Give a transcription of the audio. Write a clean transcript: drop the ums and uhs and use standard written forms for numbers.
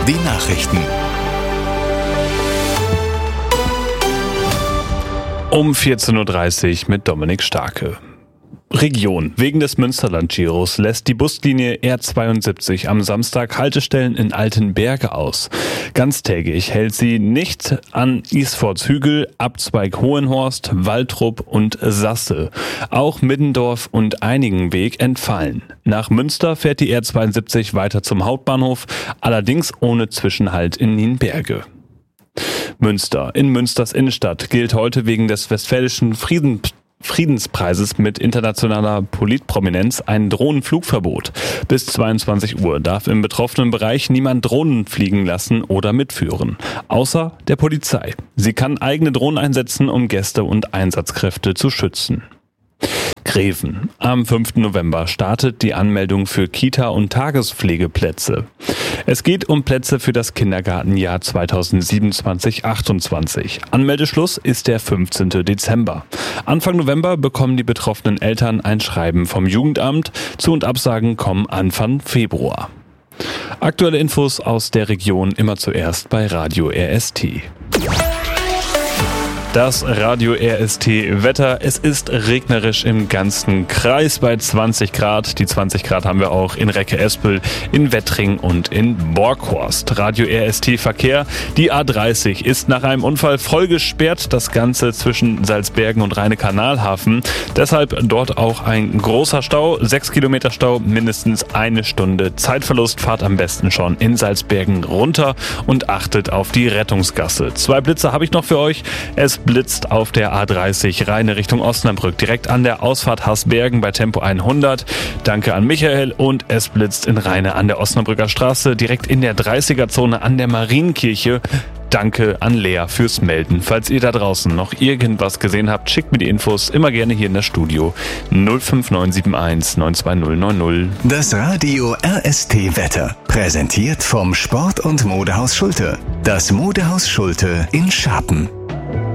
Die Nachrichten. Um 14.30 Uhr mit Dominik Starke. Region. Wegen des Münsterland-Giros lässt die Buslinie R72 am Samstag Haltestellen in Altenberge aus. Ganztägig hält sie nicht an Isfortshügel, Abzweig Hohenhorst, Waltrop und Sasse. Auch Middendorf und Einigenweg entfallen. Nach Münster fährt die R72 weiter zum Hauptbahnhof, allerdings ohne Zwischenhalt in Nienberge. Münster. In Münsters Innenstadt gilt heute wegen des Westfälischen Friedenspreises mit internationaler Politprominenz ein Drohnenflugverbot. Bis 22 Uhr darf im betroffenen Bereich niemand Drohnen fliegen lassen oder mitführen, außer der Polizei. Sie kann eigene Drohnen einsetzen, um Gäste und Einsatzkräfte zu schützen. Greven. Am 5. November startet die Anmeldung für Kita- und Tagespflegeplätze. Es geht um Plätze für das Kindergartenjahr 2027/28. Anmeldeschluss ist der 15. Dezember. Anfang November bekommen die betroffenen Eltern ein Schreiben vom Jugendamt. Zu- und Absagen kommen Anfang Februar. Aktuelle Infos aus der Region immer zuerst bei Radio RST. Das Radio RST Wetter. Es ist regnerisch im ganzen Kreis bei 20 Grad. Die 20 Grad haben wir auch in Recke-Espel, in Wettring und in Borghorst. Radio RST Verkehr. Die A30 ist nach einem Unfall voll gesperrt. Das Ganze zwischen Salzbergen und Rheine-Kanalhafen. Deshalb dort auch ein großer Stau. 6 Kilometer Stau, mindestens eine Stunde Zeitverlust. Fahrt am besten schon in Salzbergen runter und achtet auf die Rettungsgasse. 2 Blitze habe ich noch für euch. Es blitzt auf der A30 Rheine Richtung Osnabrück, direkt an der Ausfahrt Haßbergen bei Tempo 100. Danke an Michael. Und es blitzt in Rheine an der Osnabrücker Straße, direkt in der 30er-Zone an der Marienkirche. Danke an Lea fürs Melden. Falls ihr da draußen noch irgendwas gesehen habt, schickt mir die Infos immer gerne hier in das Studio 05971 92090. Das Radio RST Wetter. Präsentiert vom Sport- und Modehaus Schulte. Das Modehaus Schulte in Scharpen.